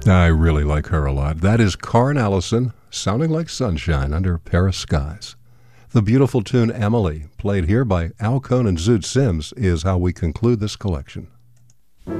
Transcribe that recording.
I really like her a lot. That is Karen Allison, Sounding Like Sunshine Under Paris Skies. The beautiful tune Emily, played here by Al Cohn and Zoot Sims, is how we conclude this collection.